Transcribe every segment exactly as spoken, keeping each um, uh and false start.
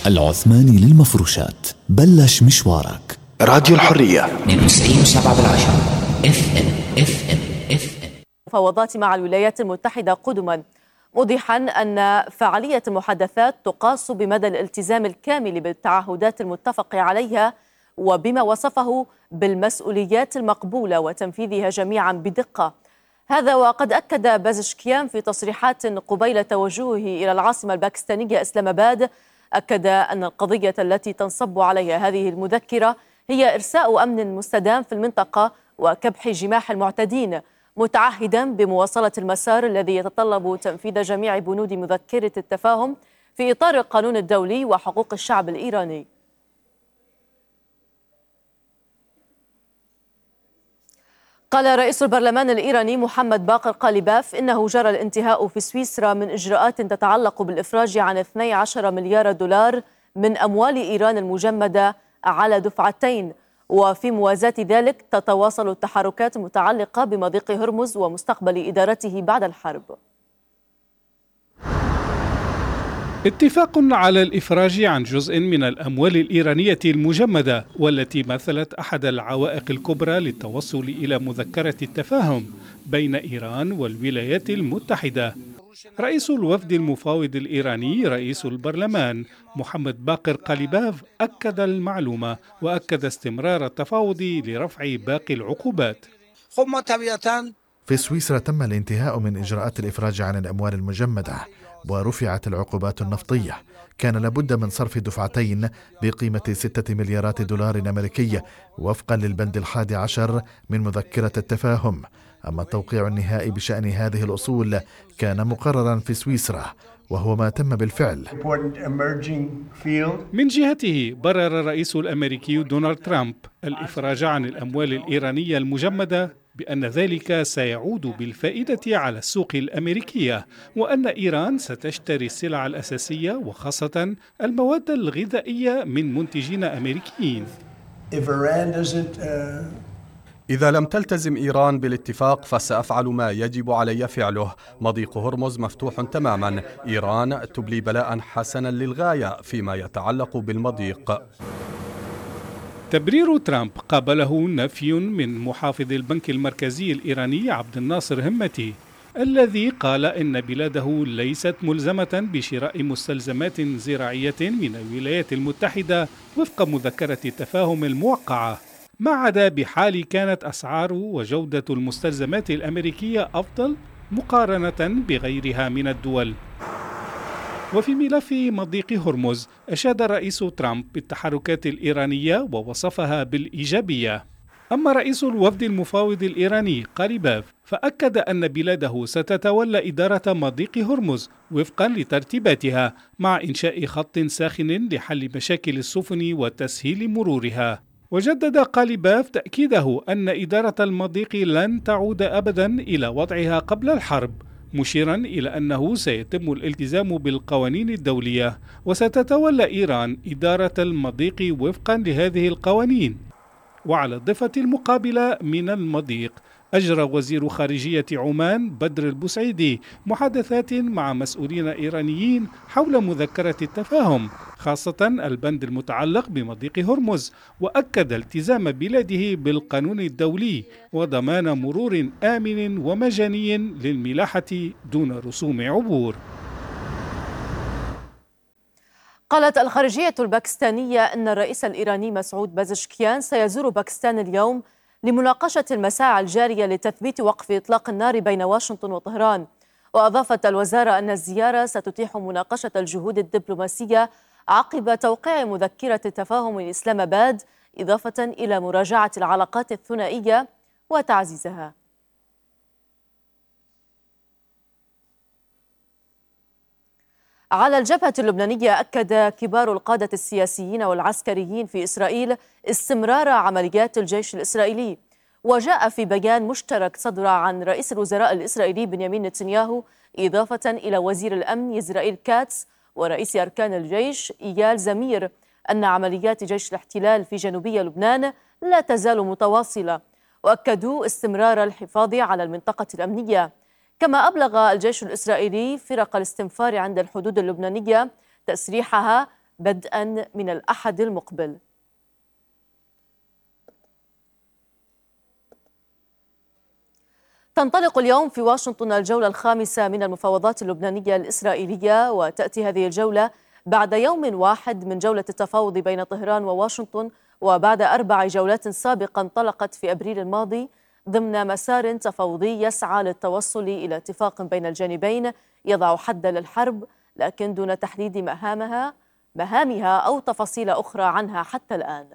العثماني للمفروشات، بلش مشوارك. راديو الحرية اثنين وتسعين وسبعة بالعشرة اف ام اف ام اف ام. مفاوضات مع الولايات المتحدة قدما، موضحا أن فعالية المحادثات تقاس بمدى الالتزام الكامل بالتعهدات المتفق عليها وبما وصفه بالمسؤوليات المقبولة وتنفيذها جميعا بدقة. هذا وقد أكد بازشكيان في تصريحات قبيل توجهه إلى العاصمة الباكستانية إسلام آباد، أكد أن القضية التي تنصب عليها هذه المذكرة هي إرساء أمن مستدام في المنطقة وكبح جماح المعتدين، متعهدا بمواصلة المسار الذي يتطلب تنفيذ جميع بنود مذكرة التفاهم في إطار القانون الدولي وحقوق الشعب الإيراني. قال رئيس البرلمان الإيراني محمد باقر قاليباف إنه جرى الانتهاء في سويسرا من إجراءات تتعلق بالإفراج عن اثني عشر مليار دولار من أموال إيران المجمدة على دفعتين، وفي موازاة ذلك تتواصل التحركات المتعلقة بمضيق هرمز ومستقبل إدارته بعد الحرب. اتفاق على الإفراج عن جزء من الأموال الإيرانية المجمدة والتي مثلت أحد العوائق الكبرى للتوصل إلى مذكرة التفاهم بين إيران والولايات المتحدة. رئيس الوفد المفاوض الإيراني رئيس البرلمان محمد باقر قاليباف أكد المعلومة وأكد استمرار التفاوض لرفع باقي العقوبات. في سويسرا تم الانتهاء من إجراءات الإفراج عن الأموال المجمدة ورفعت العقوبات النفطية. كان لابد من صرف دفعتين بقيمة ستة مليارات دولار أمريكي وفقا للبند الحادي عشر من مذكرة التفاهم. أما التوقيع النهائي بشأن هذه الأصول كان مقررا في سويسرا وهو ما تم بالفعل. من جهته برر الرئيس الأمريكي دونالد ترامب الإفراج عن الأموال الإيرانية المجمدة بأن ذلك سيعود بالفائدة على السوق الأمريكية، وأن إيران ستشتري السلع الأساسية وخاصة المواد الغذائية من منتجين أمريكيين. إذا لم تلتزم إيران بالاتفاق فسأفعل ما يجب علي فعله. مضيق هرمز مفتوح تماما. إيران تبلي بلاء حسنا للغاية فيما يتعلق بالمضيق. تبرير ترامب قابله نفي من محافظ البنك المركزي الإيراني عبد الناصر همتي، الذي قال إن بلاده ليست ملزمة بشراء مستلزمات زراعية من الولايات المتحدة وفق مذكرة التفاهم الموقعة، ما عدا بحال كانت أسعار وجودة المستلزمات الأمريكية أفضل مقارنة بغيرها من الدول. وفي ملف مضيق هرمز أشاد الرئيس ترامب بالتحركات الإيرانية ووصفها بالإيجابية. أما رئيس الوفد المفاوض الإيراني قاليباف فأكد أن بلاده ستتولى إدارة مضيق هرمز وفقا لترتيباتها مع إنشاء خط ساخن لحل مشاكل السفن وتسهيل مرورها. وجدد قاليباف تأكيده أن إدارة المضيق لن تعود أبدا إلى وضعها قبل الحرب، مشيرا إلى أنه سيتم الالتزام بالقوانين الدولية وستتولى إيران إدارة المضيق وفقا لهذه القوانين. وعلى الضفة المقابلة من المضيق أجرى وزير خارجية عمان بدر البوسعيدي محادثات مع مسؤولين إيرانيين حول مذكرة التفاهم، خاصة البند المتعلق بمضيق هرمز، وأكد التزام بلاده بالقانون الدولي وضمان مرور آمن ومجاني للملاحة دون رسوم عبور. قالت الخارجية الباكستانية أن الرئيس الإيراني مسعود بازشكيان سيزور باكستان اليوم لمناقشة المساعي الجارية لتثبيت وقف إطلاق النار بين واشنطن وطهران. وأضافت الوزارة أن الزيارة ستتيح مناقشة الجهود الدبلوماسية عقب توقيع مذكرة تفاهم إسلام آباد، إضافة إلى مراجعة العلاقات الثنائية وتعزيزها. على الجبهة اللبنانية أكد كبار القادة السياسيين والعسكريين في إسرائيل استمرار عمليات الجيش الإسرائيلي. وجاء في بيان مشترك صدر عن رئيس الوزراء الإسرائيلي بنيامين نتنياهو إضافة إلى وزير الأمن يزرائيل كاتس ورئيس أركان الجيش إيال زمير أن عمليات جيش الاحتلال في جنوبي لبنان لا تزال متواصلة، وأكدوا استمرار الحفاظ على المنطقة الأمنية. كما أبلغ الجيش الإسرائيلي فرق الاستنفار عند الحدود اللبنانية تسريحها بدءا من الأحد المقبل. تنطلق اليوم في واشنطن الجولة الخامسة من المفاوضات اللبنانية الإسرائيلية، وتأتي هذه الجولة بعد يوم واحد من جولة التفاوض بين طهران وواشنطن، وبعد أربع جولات سابقة انطلقت في أبريل الماضي ضمن مسار تفاوضي يسعى للتوصل إلى اتفاق بين الجانبين يضع حدا للحرب، لكن دون تحديد مهامها مهامها أو تفاصيل أخرى عنها حتى الآن.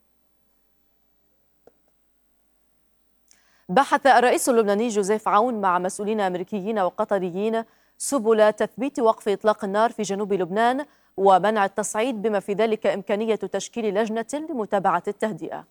بحث الرئيس اللبناني جوزيف عون مع مسؤولين أمريكيين وقطريين سبل تثبيت وقف إطلاق النار في جنوب لبنان ومنع التصعيد، بما في ذلك إمكانية تشكيل لجنة لمتابعة التهدئة.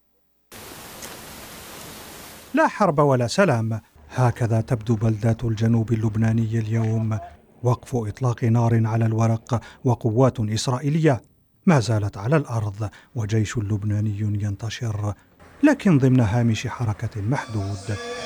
لا حرب ولا سلام، هكذا تبدو بلدات الجنوب اللبناني اليوم. وقف إطلاق نار على الورق، وقوات إسرائيلية ما زالت على الأرض، وجيش لبناني ينتشر لكن ضمن هامش حركة محدود.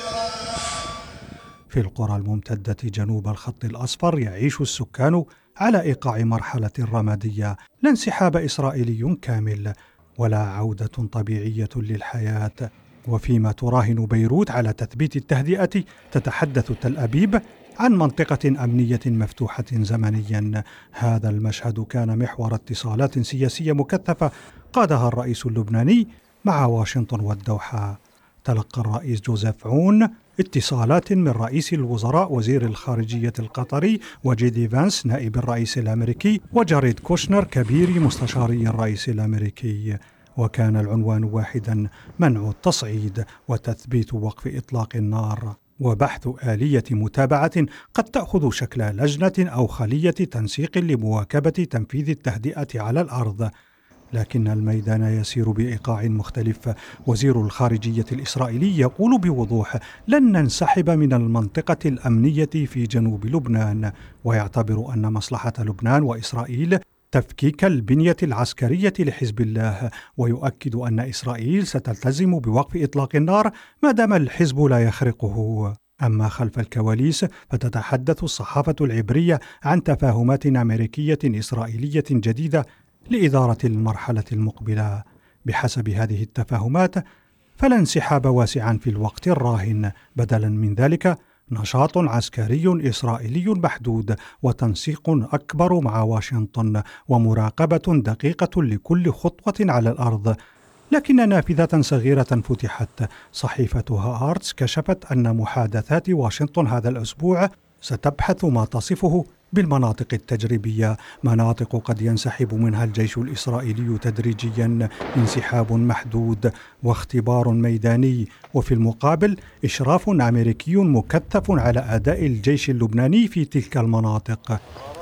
في القرى الممتدة جنوب الخط الأصفر يعيش السكان على إيقاع مرحلة رمادية، لا انسحاب إسرائيلي كامل ولا عودة طبيعية للحياة. وفيما تراهن بيروت على تثبيت التهدئة، تتحدث تل أبيب عن منطقة أمنية مفتوحة زمنيا. هذا المشهد كان محور اتصالات سياسية مكثفة قادها الرئيس اللبناني مع واشنطن والدوحة. تلقى الرئيس جوزيف عون اتصالات من رئيس الوزراء وزير الخارجية القطري وجيدي فانس نائب الرئيس الأمريكي وجاريد كوشنر كبير مستشاري الرئيس الأمريكي، وكان العنوان واحدا: منع التصعيد وتثبيت وقف إطلاق النار، وبحث آلية متابعة قد تأخذ شكل لجنة أو خلية تنسيق لمواكبة تنفيذ التهدئة على الأرض. لكن الميدان يسير بإيقاع مختلف. وزير الخارجية الإسرائيلي يقول بوضوح: لن ننسحب من المنطقة الأمنية في جنوب لبنان، ويعتبر أن مصلحة لبنان وإسرائيل تفكيك البنية العسكرية لحزب الله، ويؤكد أن إسرائيل ستلتزم بوقف إطلاق النار ما دام الحزب لا يخرقه. أما خلف الكواليس فتتحدث الصحافة العبرية عن تفاهمات أمريكية إسرائيلية جديدة لإدارة المرحلة المقبلة. بحسب هذه التفاهمات فلا انسحاب واسعا في الوقت الراهن، بدلا من ذلك نشاط عسكري إسرائيلي محدود وتنسيق أكبر مع واشنطن ومراقبة دقيقة لكل خطوة على الأرض. لكن نافذة صغيرة فتحت. صحيفة هآرتس كشفت أن محادثات واشنطن هذا الأسبوع ستبحث ما تصفه بالمناطق التجريبية، مناطق قد ينسحب منها الجيش الإسرائيلي تدريجيا، انسحاب محدود واختبار ميداني، وفي المقابل إشراف أمريكي مكثف على أداء الجيش اللبناني في تلك المناطق.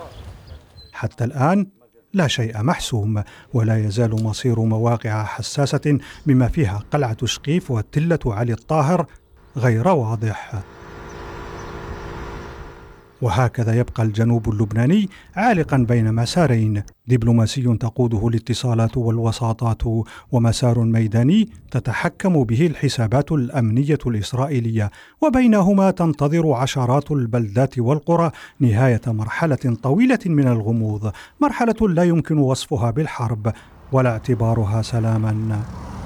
حتى الآن لا شيء محسوم، ولا يزال مصير مواقع حساسة بما فيها قلعة شقيف وتلة علي الطاهر غير واضح. وهكذا يبقى الجنوب اللبناني عالقا بين مسارين: دبلوماسي تقوده الاتصالات والوساطات، ومسار ميداني تتحكم به الحسابات الأمنية الإسرائيلية، وبينهما تنتظر عشرات البلدات والقرى نهاية مرحلة طويلة من الغموض، مرحلة لا يمكن وصفها بالحرب ولا اعتبارها سلاما.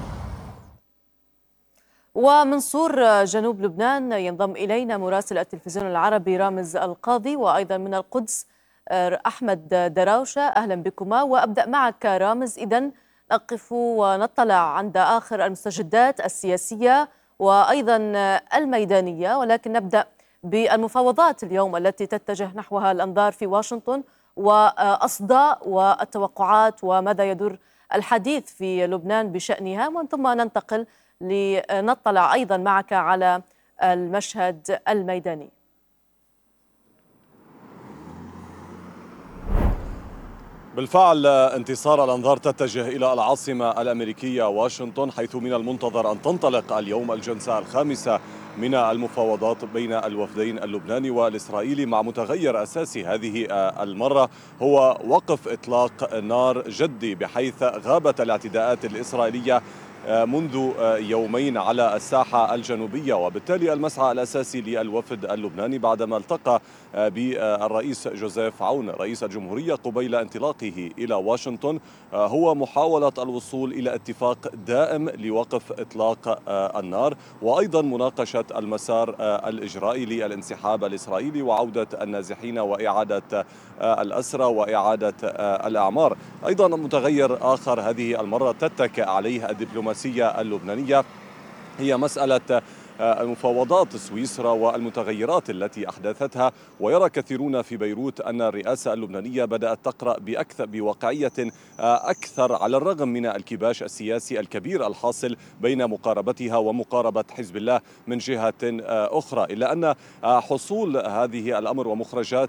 ومن صور جنوب لبنان ينضم إلينا مراسل التلفزيون العربي رامز القاضي، وأيضا من القدس أحمد دراوشة. أهلا بكما، وأبدأ معك رامز. إذن نقف ونطلع عند آخر المستجدات السياسية وأيضا الميدانية، ولكن نبدأ بالمفاوضات اليوم التي تتجه نحوها الأنظار في واشنطن، وأصداء والتوقعات وماذا يدور الحديث في لبنان بشأنها، ومن ثم ننتقل لنطلع أيضا معك على المشهد الميداني. بالفعل انتصار الأنظار تتجه إلى العاصمة الأمريكية واشنطن، حيث من المنتظر أن تنطلق اليوم الجلسة الخامسة من المفاوضات بين الوفدين اللبناني والإسرائيلي، مع متغير أساسي هذه المرة هو وقف إطلاق نار جدي، بحيث غابت الاعتداءات الإسرائيلية منذ يومين على الساحة الجنوبية. وبالتالي المسعى الأساسي للوفد اللبناني بعدما التقى بالرئيس جوزيف عون رئيس الجمهورية قبيل انطلاقه إلى واشنطن هو محاولة الوصول إلى اتفاق دائم لوقف إطلاق النار، وأيضا مناقشة المسار الإجرائي للانسحاب الإسرائيلي وعودة النازحين وإعادة الأسرى وإعادة الأعمار. أيضا متغير آخر هذه المرة تتكئ عليه الدبلوماسية اللبنانية هي مسألة المفاوضات سويسرا والمتغيرات التي أحدثتها. ويرى كثيرون في بيروت أن الرئاسة اللبنانية بدأت تقرأ بأكثر بواقعية أكثر على الرغم من الكباش السياسي الكبير الحاصل بين مقاربتها ومقاربة حزب الله من جهة أخرى، إلا أن حصول هذه الأمر ومخرجات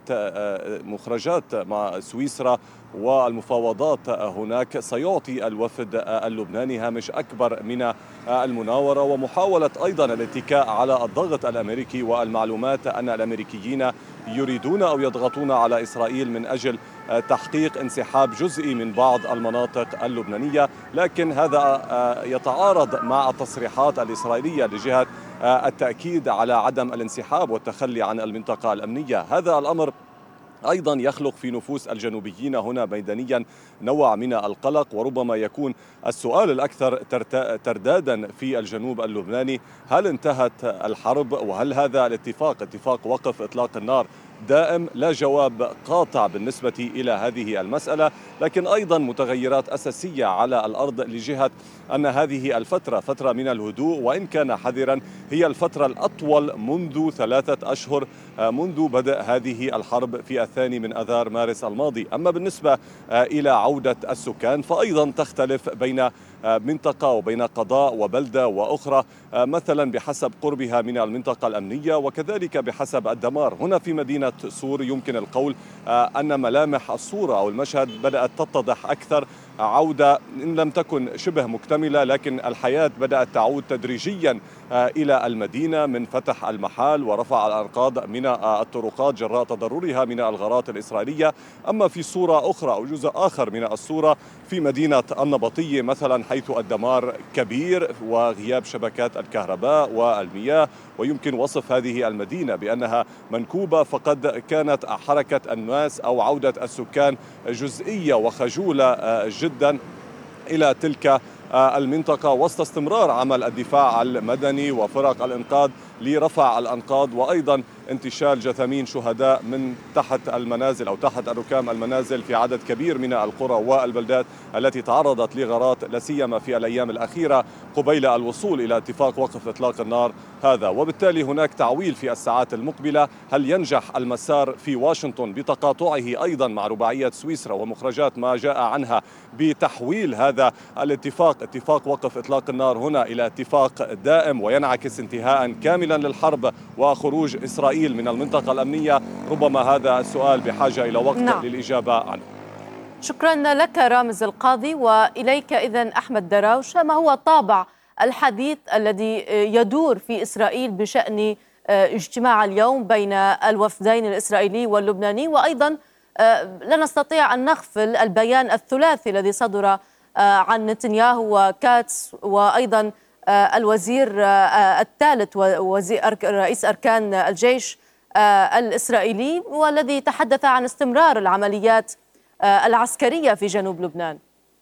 مخرجات مع سويسرا والمفاوضات هناك سيعطي الوفد اللبناني هامش أكبر من المناورة، ومحاولة أيضا الاتكاء على الضغط الأمريكي والمعلومات أن الأمريكيين يريدون أو يضغطون على إسرائيل من أجل تحقيق انسحاب جزئي من بعض المناطق اللبنانية. لكن هذا يتعارض مع التصريحات الإسرائيلية لجهة التأكيد على عدم الانسحاب والتخلي عن المنطقة الأمنية. هذا الأمر أيضا يخلق في نفوس الجنوبيين هنا ميدانيا نوع من القلق، وربما يكون السؤال الأكثر تردادا في الجنوب اللبناني: هل انتهت الحرب؟ وهل هذا الاتفاق اتفاق وقف إطلاق النار دائم؟ لا جواب قاطع بالنسبة إلى هذه المسألة، لكن أيضا متغيرات أساسية على الأرض لجهة أن هذه الفترة فترة من الهدوء، وإن كان حذرا هي الفترة الأطول منذ ثلاثة أشهر منذ بدء هذه الحرب في الثاني من أذار مارس الماضي. أما بالنسبة إلى عودة السكان فأيضا تختلف بين منطقة وبين قضاء وبلدة وأخرى، مثلا بحسب قربها من المنطقة الأمنية وكذلك بحسب الدمار. هنا في مدينة صور يمكن القول أن ملامح الصورة أو المشهد بدأت تتضح أكثر، عودة إن لم تكن شبه مكتملة لكن الحياة بدأت تعود تدريجيا إلى المدينة من فتح المحال ورفع الأنقاض من الطرقات جراء تضررها من الغارات الإسرائيلية. أما في صورة أخرى أو جزء آخر من الصورة في مدينة النبطية مثلا، حيث الدمار كبير وغياب شبكات الكهرباء والمياه، ويمكن وصف هذه المدينة بأنها منكوبة، فقد كانت حركة الناس أو عودة السكان جزئية وخجولة جدا إلى تلك المنطقة وسط استمرار عمل الدفاع المدني وفرق الإنقاذ لرفع الأنقاض، وأيضا انتشال جثامين شهداء من تحت المنازل أو تحت الركام المنازل في عدد كبير من القرى والبلدات التي تعرضت لغارات لا سيما في الأيام الأخيرة قبيل الوصول إلى اتفاق وقف إطلاق النار هذا. وبالتالي هناك تعويل في الساعات المقبلة: هل ينجح المسار في واشنطن بتقاطعه أيضا مع رباعية سويسرا ومخرجات ما جاء عنها بتحويل هذا الاتفاق اتفاق وقف إطلاق النار هنا إلى اتفاق دائم وينعكس انتهاء كاملا للحرب وخروج إسرائيل من المنطقة الأمنية؟ ربما هذا السؤال بحاجة إلى وقت نعم. للإجابة عنه. شكرا لك رامز القاضي، وإليك إذن أحمد دراوش. ما هو طابع الحديث الذي يدور في إسرائيل بشأن اجتماع اليوم بين الوفدين الإسرائيلي واللبناني، وأيضا لا نستطيع أن نغفل البيان الثلاثي الذي صدر عن نتنياهو وكاتس وأيضا الوزير الثالث وزير رئيس أركان الجيش الإسرائيلي، والذي تحدث عن استمرار العمليات العسكرية في جنوب لبنان.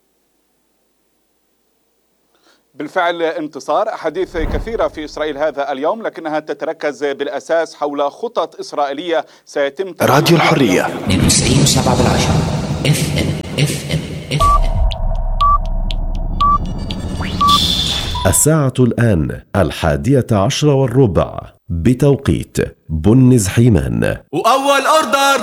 بالفعل انتصار، أحاديث كثيرة في إسرائيل هذا اليوم، لكنها تتركز بالأساس حول خطط إسرائيلية سيتم راديو الحرية من تسعين وسبعة بالعشرة اف ام اف ام اف ام. الساعة الآن الحادية عشر والربع بتوقيت بنز حيمان. وأول أوردر